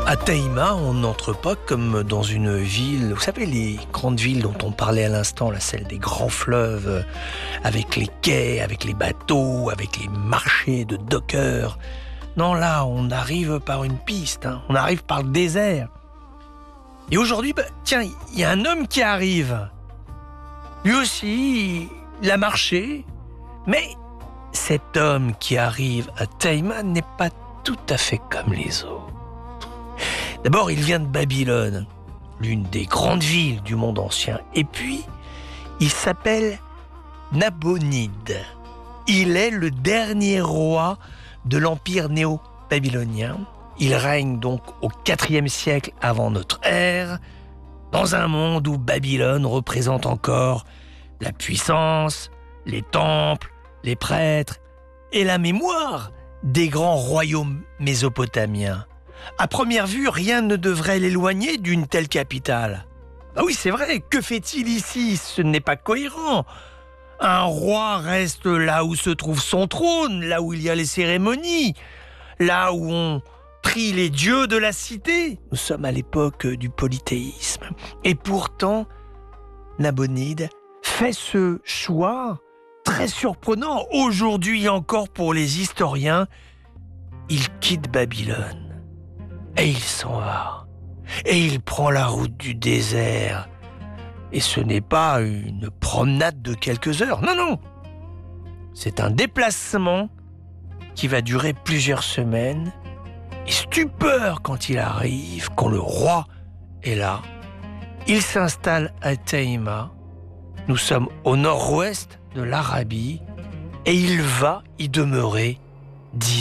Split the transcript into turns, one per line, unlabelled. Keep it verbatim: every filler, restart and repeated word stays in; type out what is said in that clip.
À Taïma, on n'entre pas comme dans une ville, vous savez, les grandes villes dont on parlait à l'instant, là, celle des grands fleuves, avec les quais, avec les bateaux, avec les marchés de dockers. Non, là, on arrive par une piste, hein, on arrive par le désert. Et aujourd'hui, bah, tiens, il y a un homme qui arrive. Lui aussi, il a marché, mais cet homme qui arrive à Taïma n'est pas tout à fait comme les autres. D'abord, il vient de Babylone, l'une des grandes villes du monde ancien. Et puis, il s'appelle Nabonide. Il est le dernier roi de l'empire néo-babylonien. Il règne donc au quatrième siècle avant notre ère, dans un monde où Babylone représente encore la puissance, les temples, les prêtres et la mémoire des grands royaumes mésopotamiens. À première vue, rien ne devrait l'éloigner d'une telle capitale. Ah oui, c'est vrai, que fait-il ici? Ce n'est pas cohérent. Un roi reste là où se trouve son trône, là où il y a les cérémonies, là où on prie les dieux de la cité. Nous sommes à l'époque du polythéisme. Et pourtant, Nabonide fait ce choix très surprenant aujourd'hui encore pour les historiens. Il quitte Babylone. Et il s'en va. Et il prend la route du désert. Et ce n'est pas une promenade de quelques heures. Non, non. C'est un déplacement qui va durer plusieurs semaines. Et stupeur quand il arrive, quand le roi est là. Il s'installe à Taïma. Nous sommes au nord-ouest de l'Arabie. Et il va y demeurer dix